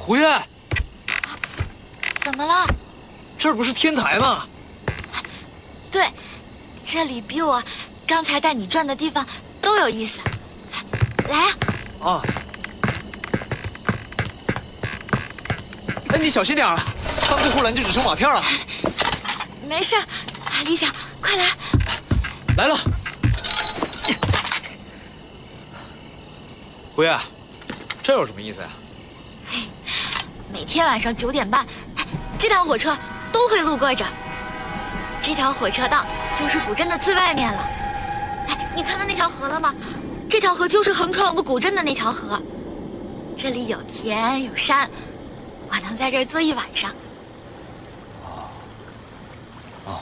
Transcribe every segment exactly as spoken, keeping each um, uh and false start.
胡月， 怎么了？ 这儿不是天台吗？ 对，这里比我刚才带你转的地方都有意思。来啊！ 啊！哎，你小心点啊！翻过护栏就只剩瓦片了。 没事，李想，快来！ 来了。胡月，这有什么意思呀？ 每天晚上九点半，这趟火车都会路过这儿。这条火车道就是古镇的最外面了。哎，你看到那条河了吗？这条河就是横穿我们古镇的那条河。这里有田有山，我能在这儿坐一晚上。 哦。哦。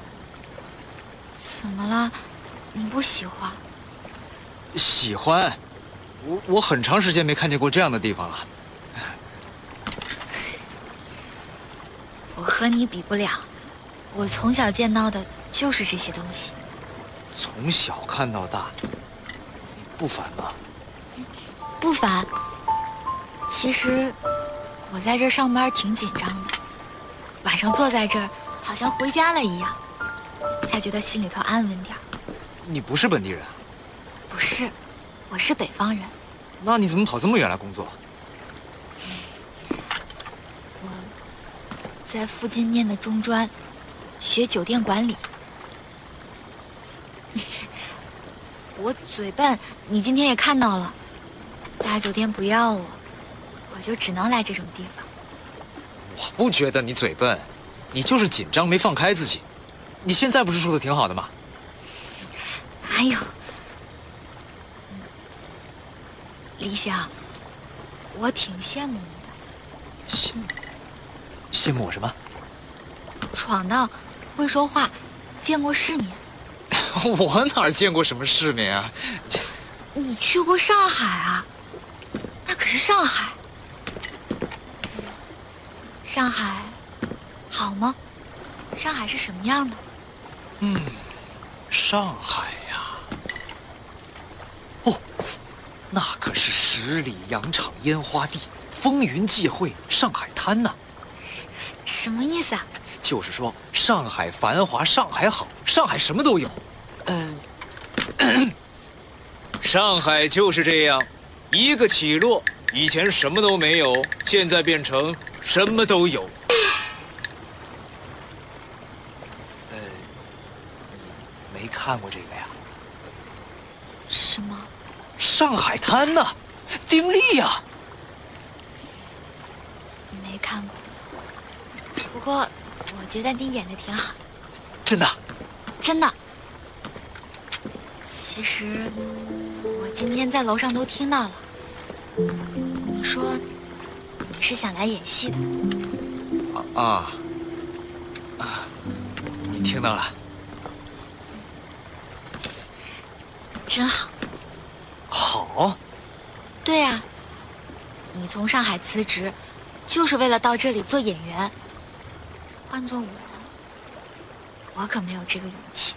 怎么了？你不喜欢？ 喜欢。我我很长时间没看见过这样的地方了。 我和你比不了，我从小见到的就是这些东西。 从小看到大，你不烦吗？ 不烦。其实我在这儿上班挺紧张的，晚上坐在这儿好像回家了一样，才觉得心里头安稳点儿。 你不是本地人？ 不是，我是北方人。 那你怎么跑这么远来工作？ 我在附近念的中专，学酒店管理。我嘴笨，你今天也看到了，大酒店不要我，我就只能来这种地方。 我不觉得你嘴笨，你就是紧张没放开自己。你现在不是说的挺好的吗？ 哎呦，李想，我挺羡慕你的。 羡慕？羡慕我什么？ 闯荡，会说话，见过世面。 我哪见过什么世面啊？ 你去过上海啊？那可是上海。上海好吗？上海是什么样的？ 嗯，上海呀，哦，那可是十里洋场烟花地，风云际会，上海滩呐。 什么意思啊？ 就是说上海繁华，上海好，上海什么都有。嗯、呃，上海就是这样，一个起落，以前什么都没有，现在变成什么都有。呃，你没看过这个呀？ 什么？ 上海滩呐，丁力呀。 没看过。不过我觉得你演的挺好。 真的？ 真的。其实我今天在楼上都听到了，你说你是想来演戏的。 啊啊！你听到了？ 真好。 好。 对呀，你从上海辞职，就是为了到这里做演员。换做我，我可没有这个勇气。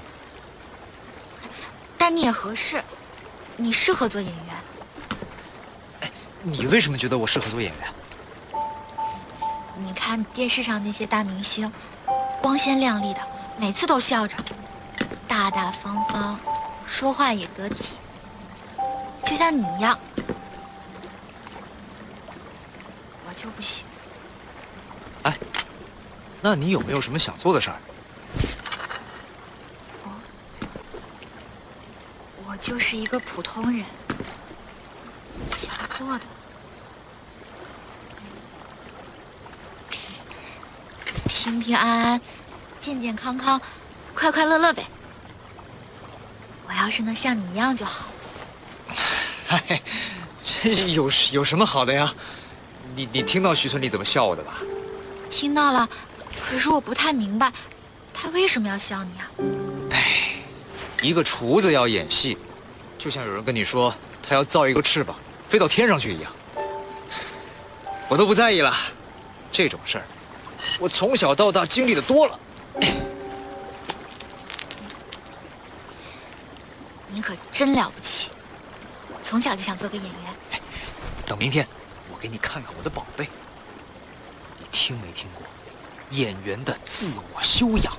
但你也合适，你适合做演员。 哎，你为什么觉得我适合做演员？ 你看电视上那些大明星，光鲜亮丽的，每次都笑着，大大方方，说话也得体，就像你一样。我就不行。 哎，那你有没有什么想做的事儿？ 我就是一个普通人，想做的平平安安、健健康康、快快乐乐呗。我要是能像你一样就好。 哎，这有有什么好的呀？你你听到徐村里怎么笑我的吧？ 听到了，可是我不太明白，他为什么要笑你啊？ 哎，一个厨子要演戏，就像有人跟你说他要造一个翅膀飞到天上去一样。我都不在意了，这种事儿，我从小到大经历的多了。 你可真了不起，从小就想做个演员。 等明天，我给你看看我的宝贝。 听没听过演员的自我修养？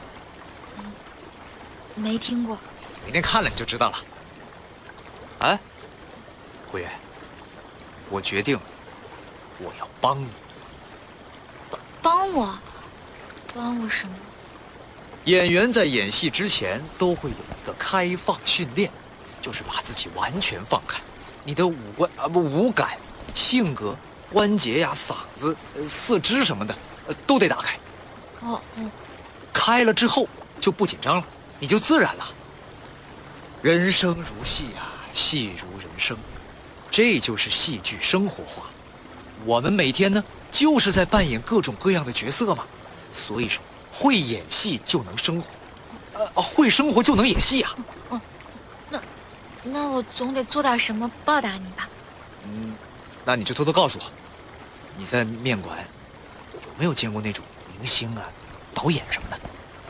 没听过。 明天看了你就知道了。哎，胡月，我决定了，我要帮你。 帮帮我？帮我什么？ 演员在演戏之前都会有一个开放训练，就是把自己完全放开，你的五官啊不五感、性格、关节呀、嗓子、呃四肢什么的，呃都得打开。 哦哦， 开了之后就不紧张了，你就自然了。人生如戏呀、戏如人生，这就是戏剧生活化。我们每天呢，就是在扮演各种各样的角色嘛。所以说，会演戏就能生活，呃，会生活就能演戏呀、 哦，那那我总得做点什么报答你吧？ 嗯，那你就偷偷告诉我，你在面馆有没有见过那种明星啊、导演什么的？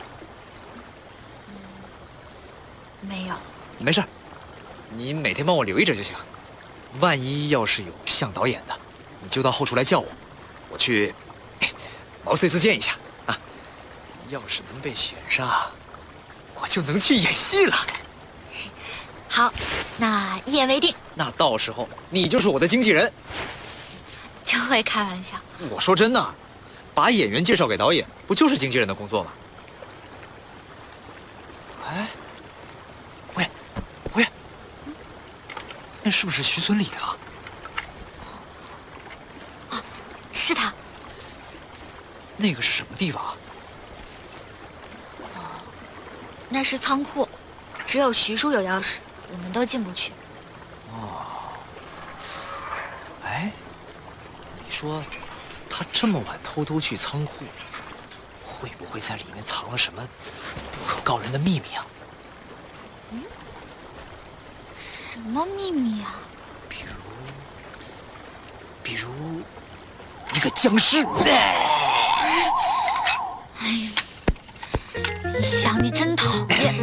没有。 没事，你每天帮我留一着就行。万一要是有像导演的，你就到后厨来叫我，我去毛遂自荐一下啊。要是能被选上，我就能去演戏了。 好，那一言为定。 那到时候你就是我的经纪人。 就会开玩笑。 我说真的，把演员介绍给导演，不就是经纪人的工作吗？哎，胡爷，胡爷，那是不是徐村里啊？ 啊，是他。 那个是什么地方啊？ 那是仓库，只有徐叔有钥匙，我们都进不去。 哦，哎，你说他这么晚偷偷去仓库，会不会在里面藏了什么不可告人的秘密啊？ 嗯，什么秘密啊？ 比如，比如一个僵尸。 哎，你想，你真